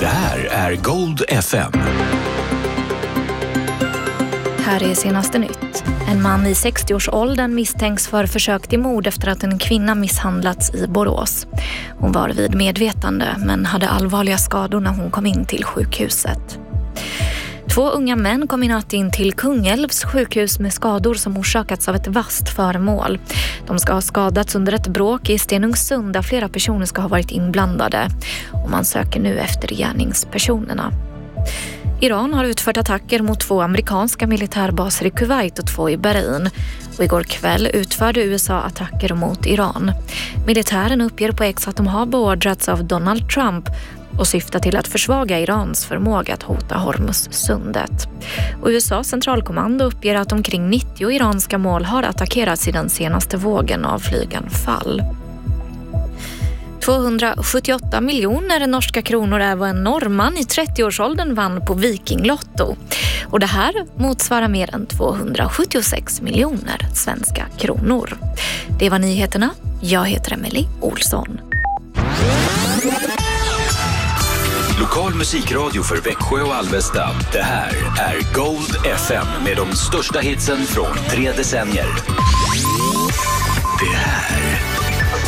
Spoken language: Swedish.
Det här är Gold FM. Här är senaste nytt. En man i 60-årsåldern misstänks för försök till mord efter att en kvinna misshandlats i Borås. Hon var vid medvetande men hade allvarliga skador när hon kom in till sjukhuset. 2 unga män kom i natt in till Kungälvs sjukhus med skador som orsakats av ett vasst föremål. De ska ha skadats under ett bråk i Stenungsund där flera personer ska ha varit inblandade. Och man söker nu efter gärningspersonerna. Iran har utfört attacker mot 2 amerikanska militärbaser i Kuwait och 2 i Bahrain. Och igår kväll utförde USA attacker mot Iran. Militären uppger på X att de har beordrats av Donald Trump och syftar till att försvaga Irans förmåga att hota Hormuzsundet. Och USAs centralkommando uppger att omkring 90 iranska mål har attackerats i den senaste vågen av flyganfall. 278 miljoner norska kronor är vad en norrman i 30-årsåldern vann på Vikinglotto. Och det här motsvarar mer än 276 miljoner svenska kronor. Det var nyheterna. Jag heter Emily Olsson. Lokal musikradio för Växjö och Alvesta. Det här är Gold FM med de största hitsen från 3 decennier. Det här